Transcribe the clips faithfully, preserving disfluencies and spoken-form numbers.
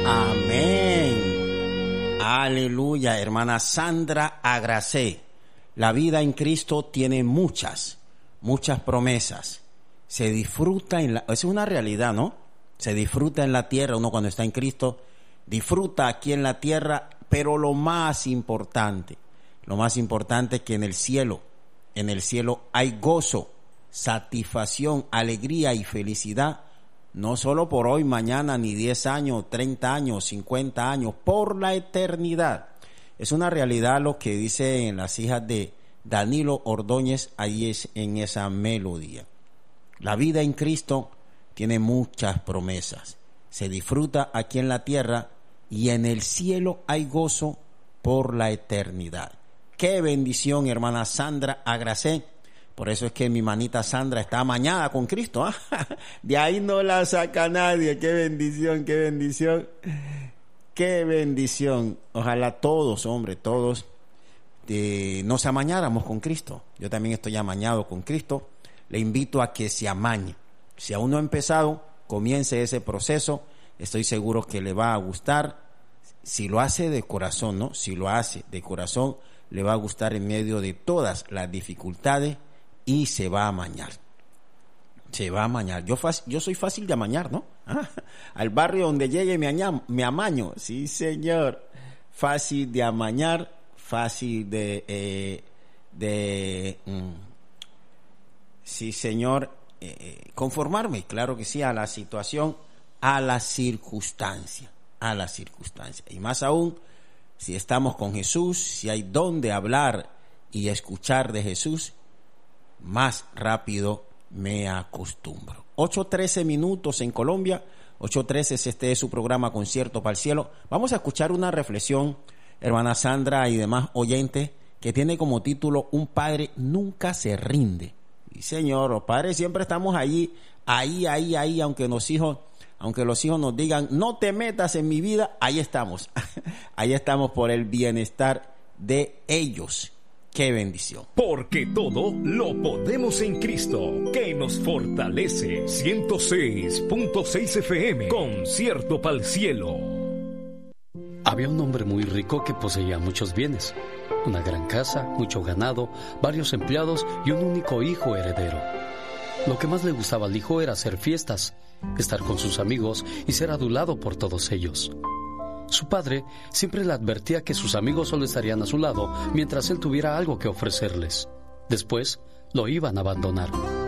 Amén. Aleluya, hermana Sandra Agracé. La vida en Cristo tiene muchas, muchas promesas. Se disfruta en la... Es una realidad, ¿no? Se disfruta en la tierra, uno cuando está en Cristo, disfruta aquí en la tierra, pero lo más importante, lo más importante es que en el cielo, en el cielo hay gozo, satisfacción, alegría y felicidad, no solo por hoy, mañana, ni diez años, treinta años, cincuenta años, por la eternidad. Es una realidad lo que dice en las hijas de Danilo Ordóñez, ahí es en esa melodía. La vida en Cristo tiene muchas promesas. Se disfruta aquí en la tierra y en el cielo hay gozo por la eternidad. Qué bendición, hermana Sandra Agracé. Por eso es que mi manita Sandra está amañada con Cristo, ¿eh? De ahí no la saca nadie. Qué bendición, qué bendición. Qué bendición. Ojalá todos, hombre, todos eh, nos amañáramos con Cristo. Yo también estoy amañado con Cristo. Le invito a que se amañe. Si aún no ha empezado, comience ese proceso. Estoy seguro que le va a gustar. Si lo hace de corazón, ¿no? Si lo hace de corazón, le va a gustar en medio de todas las dificultades y se va a amañar. Se va a amañar. Yo, yo soy fácil de amañar, ¿no? ¿Ah? Al barrio donde llegue me, añam, me amaño. Sí, señor. Fácil de amañar, fácil de... Eh, de mm, sí, señor. Eh, conformarme, claro que sí, a la situación, a la circunstancia, a la circunstancia. Y más aún, si estamos con Jesús, si hay donde hablar y escuchar de Jesús, más rápido me acostumbro. ocho trece minutos en Colombia, ocho trece es este es su programa Concierto para el Cielo. Vamos a escuchar una reflexión, hermana Sandra y demás oyentes, que tiene como título Un padre nunca se rinde. Y señor, los padres siempre estamos allí, ahí, ahí, ahí, aunque los hijos, aunque los hijos nos digan, no te metas en mi vida, ahí estamos. Ahí estamos por el bienestar de ellos. ¡Qué bendición! Porque todo lo podemos en Cristo, que nos fortalece. ciento seis punto seis F M, Concierto para el Cielo. Había un hombre muy rico que poseía muchos bienes. Una gran casa, mucho ganado, varios empleados y un único hijo heredero. Lo que más le gustaba al hijo era hacer fiestas, estar con sus amigos y ser adulado por todos ellos. Su padre siempre le advertía que sus amigos solo estarían a su lado mientras él tuviera algo que ofrecerles. Después, lo iban a abandonar.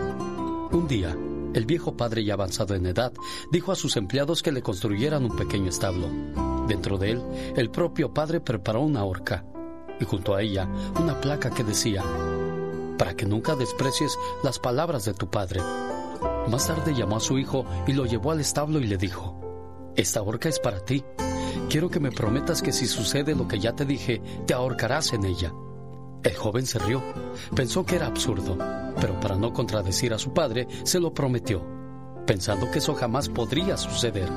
Un día, el viejo padre, ya avanzado en edad, dijo a sus empleados que le construyeran un pequeño establo. Dentro de él, el propio padre preparó una horca y junto a ella una placa que decía: para que nunca desprecies las palabras de tu padre. Más tarde llamó a su hijo y lo llevó al establo y le dijo: esta horca es para ti. Quiero que me prometas que si sucede lo que ya te dije, te ahorcarás en ella. El joven se rió. Pensó que era absurdo, pero para no contradecir a su padre, se lo prometió, pensando que eso jamás podría suceder.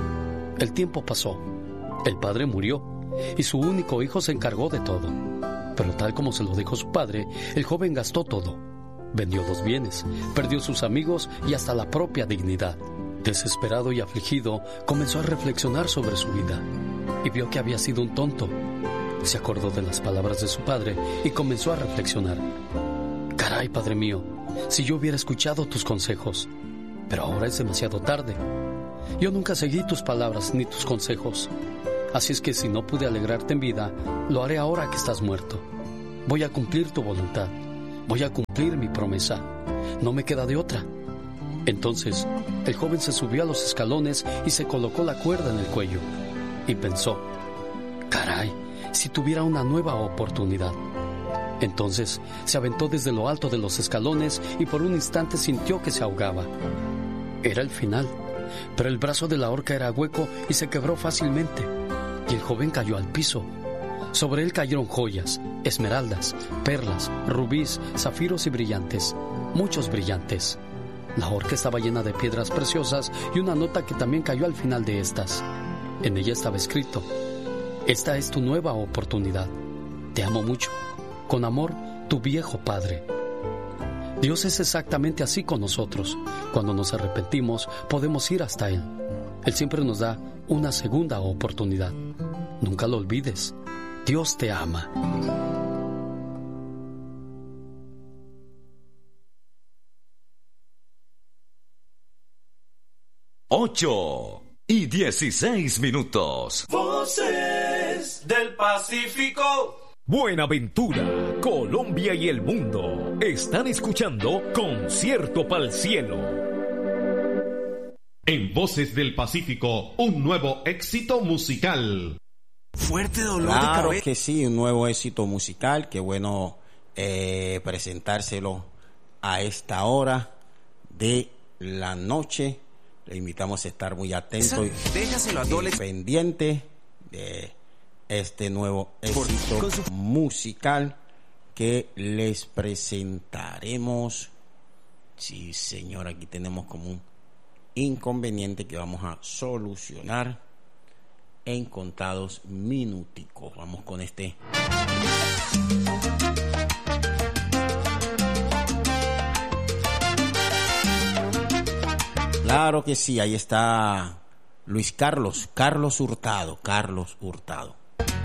El tiempo pasó. El padre murió y su único hijo se encargó de todo. Pero tal como se lo dijo su padre, el joven gastó todo. Vendió los bienes, perdió sus amigos y hasta la propia dignidad. Desesperado y afligido, comenzó a reflexionar sobre su vida y vio que había sido un tonto. Se acordó de las palabras de su padre y comenzó a reflexionar. Caray, padre mío, si yo hubiera escuchado tus consejos, pero ahora es demasiado tarde. Yo nunca seguí tus palabras ni tus consejos. Así es que si no pude alegrarte en vida, lo haré ahora que estás muerto. Voy a cumplir tu voluntad. Voy a cumplir mi promesa. No me queda de otra. Entonces, el joven se subió a los escalones y se colocó la cuerda en el cuello. Y pensó: caray, si tuviera una nueva oportunidad. Entonces, se aventó desde lo alto de los escalones y por un instante sintió que se ahogaba. Era el final, pero el brazo de la horca era hueco y se quebró fácilmente. Y el joven cayó al piso. Sobre él cayeron joyas, esmeraldas, perlas, rubíes, zafiros y brillantes, muchos brillantes. La horca estaba llena de piedras preciosas y una nota que también cayó al final de estas. En ella estaba escrito: esta es tu nueva oportunidad. Te amo mucho. Con amor, tu viejo padre. Dios es exactamente así con nosotros. Cuando nos arrepentimos, podemos ir hasta Él. Él siempre nos da una segunda oportunidad. Nunca lo olvides. Dios te ama. Ocho y dieciséis minutos. Voces del Pacífico. Buenaventura, Colombia y el mundo están escuchando Concierto Pa'l Cielo. En Voces del Pacífico, un nuevo éxito musical. Fuerte dolor Claro de cabeza. que sí, un nuevo éxito musical. Qué bueno eh, presentárselo a esta hora de la noche. Le invitamos a estar muy atento y Déjaselo a Dole. pendiente de este nuevo éxito Por- su- musical que les presentaremos. Sí, señor, aquí tenemos como un inconveniente que vamos a solucionar en contados minuticos. Vamos con este. Claro que sí, ahí está Luis Carlos, Carlos Hurtado, Carlos Hurtado.